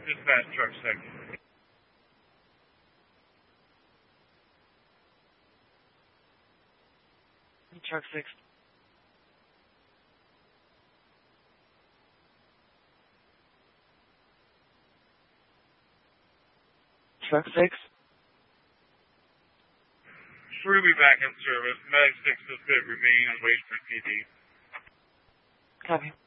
Dispatch truck 6. Truck 6. Truck 6. Ruby back in service. Medic 6 is good. Remain and wait for PD. Copy.